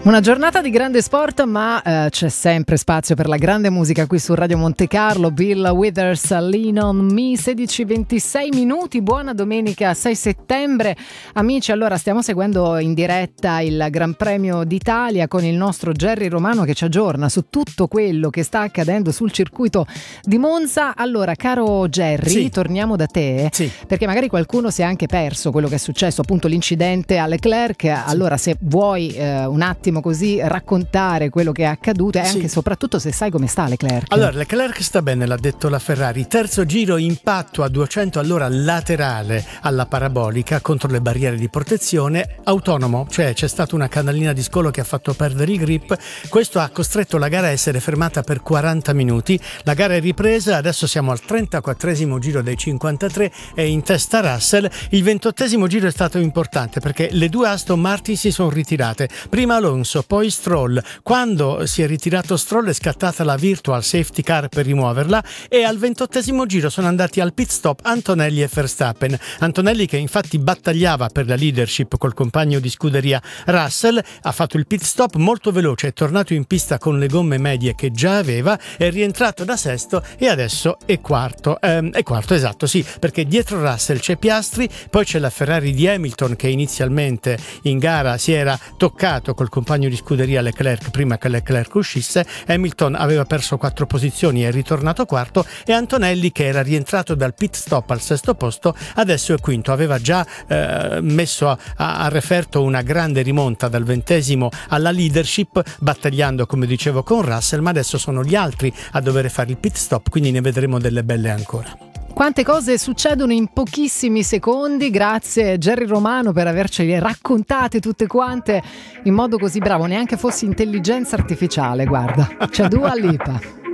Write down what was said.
Una giornata di grande sport, ma c'è sempre spazio per la grande musica qui su Radio Monte Carlo. Bill Withers, Lean on Me, 16:26 minuti. Buona domenica 6 settembre. Amici, allora stiamo seguendo in diretta il Gran Premio d'Italia con il nostro Gerry Romano che ci aggiorna su tutto quello che sta accadendo sul circuito di Monza. Allora, caro Gerry, sì. Torniamo da te, sì. Perché magari qualcuno si è anche perso quello che è successo, appunto l'incidente a Leclerc. Sì. Allora, se vuoi un attimo così raccontare quello che è accaduto e anche e soprattutto se sai come sta Leclerc. Allora, Leclerc sta bene, l'ha detto la Ferrari. Terzo giro, impatto a 200 all'ora laterale alla parabolica contro le barriere di protezione, autonomo, cioè c'è stata una canalina di scolo che ha fatto perdere il grip. Questo ha costretto la gara a essere fermata per 40 minuti. La gara è ripresa, adesso siamo al 34esimo giro dei 53 e in testa Russell. Il 28esimo giro è stato importante perché le due Aston Martin si sono ritirate. Prima Alonso, poi Stroll. Quando si è ritirato Stroll è scattata la virtual safety car per rimuoverla e al 28esimo giro sono andati al pit stop Antonelli e Verstappen. Antonelli, che infatti battagliava per la leadership col compagno di scuderia Russell, ha fatto il pit stop molto veloce, è tornato in pista con le gomme medie che già aveva, è rientrato da sesto e adesso è quarto. È quarto, esatto, sì, perché dietro Russell c'è Piastri, poi c'è la Ferrari di Hamilton che inizialmente in gara si era toccato col compagno di scuderia Leclerc prima che Leclerc uscisse. Hamilton aveva perso 4 posizioni e è ritornato quarto, e Antonelli, che era rientrato dal pit stop al sesto posto, adesso è quinto. Aveva già messo a referto una grande rimonta dal 20esimo alla leadership, battagliando, come dicevo, con Russell, ma adesso sono gli altri a dover fare il pit stop, quindi ne vedremo delle belle ancora. Quante cose succedono in pochissimi secondi. Grazie Gerry Romano per avercele raccontate tutte quante in modo così bravo, neanche fossi intelligenza artificiale, guarda. C'è Dua Lipa.